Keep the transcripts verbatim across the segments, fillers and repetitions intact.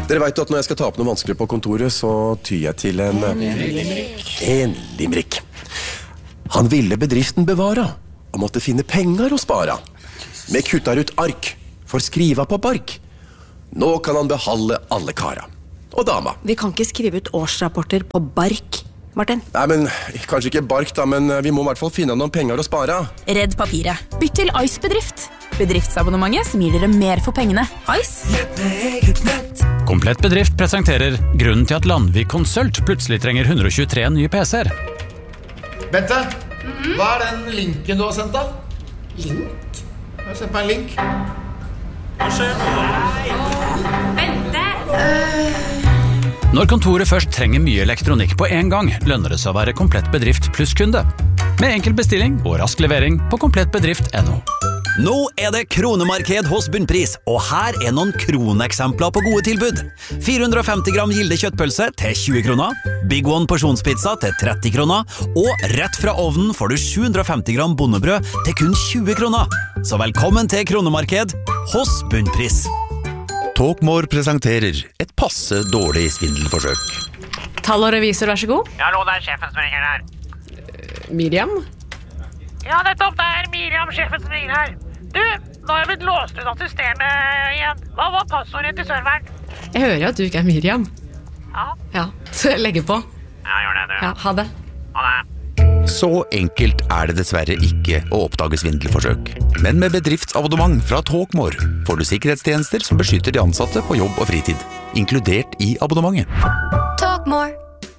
Dere vet at når jeg skal ta opp noe vanskelig på kontoret, så tyr jeg til en... En limerick. En limerick. Han ville bedriften bevara, og måtte finne penger å spara. Med kuttar ut ark, for skriva på bark. Nå kan han behalde alle kara. Og dama. Vi kan ikke skrive ut årsrapporter på bark, Martin. Nei, men kanskje ikke bark da, men vi må i hvert fall finne noen penger å spare. Redd papiret. Bytt til Ice Bedrift. Bedriftsabonnementet som gir dere mer for pengene. Ice. Komplett Bedrift presenterer grunnen til at Landvik Konsult plutselig trenger hundre og tjuetre nye P C-er. Bente, mm-hmm. Hva er den linken du har sendt da? Link? Jeg har sendt meg en link. Hva skjer? Bente! Øh... Når kontoret først trenger mye elektronikk på en gang, lønner det seg å være Komplett Bedrift pluss kunde. Med enkel bestilling og rask levering på komplettbedrift punktum no. Nå er det kronemarked hos Bunnpris, og her er noen kroneksempler på gode tilbud. fire hundre og femti gram gilde kjøttpølse til tjue kroner, Big One porsjonspizza til tretti kroner, og rett fra ovnen får du sju hundre og femti gram bondebrød til kun tjue kroner. Så velkommen til kronemarked hos Bunnpris. Talkmore presenterer et passe dårlig svindelforsøk. Tall og revisor, vær så god. Ja, hallo, det er sjefen som ringer her. Uh, Miriam? Ja, nettopp, det er Miriam, sjefen som ringer her. Du, nå har jeg blitt låst ut av systemet igjen. Hva var passordet til serveren? Jeg hører at du ikke er Miriam. Ja? Ja, så jeg legger på. Ja, gjør det, du. Ja, ha det. Ha det. Så enkelt er det dessverre ikke å oppdage svindelforsøk. Men med bedriftsabonnement fra Talkmore får du sikkerhetstjenester som beskytter de ansatte på jobb og fritid, inkludert i abonnementet. Talkmore.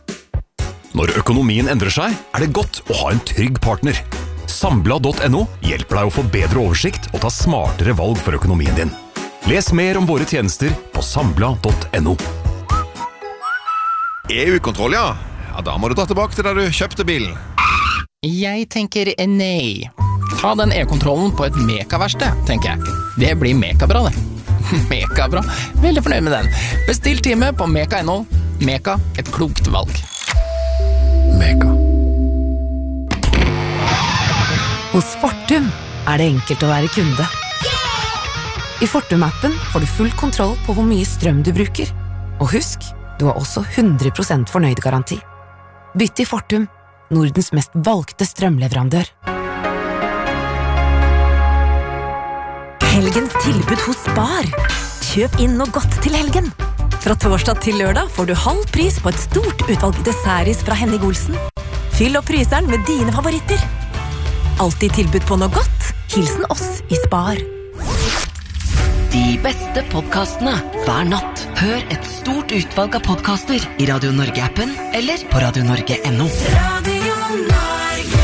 Når økonomien endrer seg, er det godt å ha en trygg partner. Sambla punktum no hjelper deg å få bedre oversikt og ta smartere valg for økonomien din. Les mer om våre tjenester på Sambla punktum no. E U-kontroll, ja. Ja, da må du dra tilbake til der du kjøpte bilen. Jeg tenker nei. Ta den e-kontrollen på et mekaverksted, tenker jeg. Det blir mekabra, det. Mekabra. Veldig fornøyd med den. Bestill time på meka punktum no. Meka, et klokt valg. Meka. Hos Fortum er det enkelt å være kunde. I Fortum-appen får du full kontroll på hvor mye strøm du bruker. Og husk, du har også hundre prosent fornøyd garanti. Bytt til Fortum, Nordens mest valgte strømleverandør. Helgens tilbud hos Spar. Kjøp inn noe godt til helgen. Fra torsdag til lørdag får du halv pris på et stort utvalg dessertis fra Henning Olsen. Fyll opp fryseren med dine favoritter. Alltid tilbud på noe godt. Hilsen oss i Spar. De beste podcastene hver natt. Hør et stort utvalg av podcaster i Radio Norge-appen eller på radio norge punktum no. Radio Norge.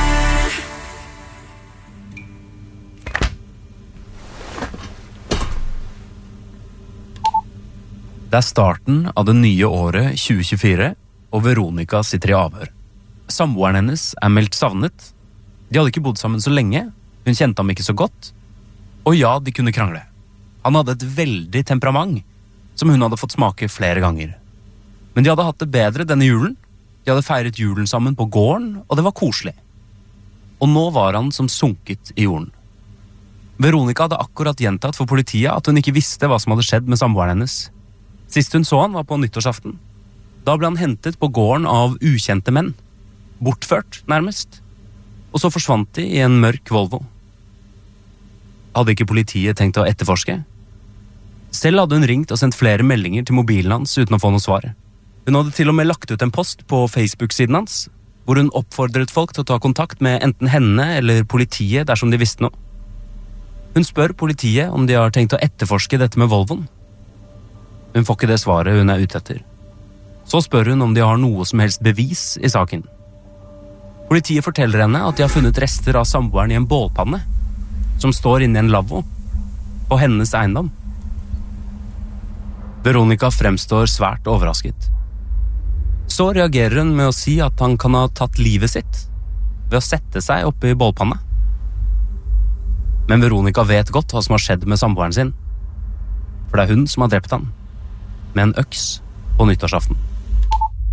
Det er starten av det nye året tjue tjuefire, og Veronica sitter i avhør. Samboeren hennes er meldt savnet. De hadde ikke bodd sammen så lenge, hun kjente ham ikke så godt, og ja, de kunne krangle. Han hadde et veldig temperament, som hun hadde fått smake flere ganger. Men de hadde hatt det bedre denne julen. De hadde feiret julen sammen på gården, og det var koselig. Og nå var han som sunket i jorden. Veronica hadde akkurat gjentatt for politiet at hun ikke visste hva som hadde skjedd med samboeren hennes. Sist hun så han var på nyttårsaften. Da ble han hentet på gården av ukjente menn. Bortført, nærmest. Og så forsvant de i en mørk Volvo. Hadde ikke politiet tenkt å etterforske? Selv hadde hun ringt og sendt flere meldinger til mobilen hans uten å få noe svar. Hun hadde til og med lagt ut en post på Facebook-siden hans, hvor hun oppfordret folk til å ta kontakt med enten henne eller politiet dersom de visste noe. Hun spør politiet om de har tenkt å etterforske dette med Volvoen. Hun får ikke det svaret hun er ute etter. Så spør hun om de har noe som helst bevis i saken. Politiet forteller henne at de har funnet rester av samboeren i en bålpanne, som står inne i en lavvo, på hennes eiendom. Veronica fremstår svært overrasket. Så reagerer hun med å si at han kan ha tatt livet sitt, ved å sette seg oppe i bålpanna. Men Veronica vet godt hva som har skjedd med samboeren sin, for det er hun som har drept han, med en øks på nyttårsaften.